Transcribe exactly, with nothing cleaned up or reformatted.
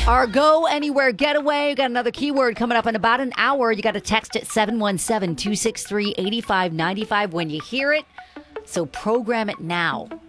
Our Go Anywhere Getaway. You got another keyword coming up in about an hour. You got to text it seven one seven, two six three, eight five nine five when you hear it. So program it now.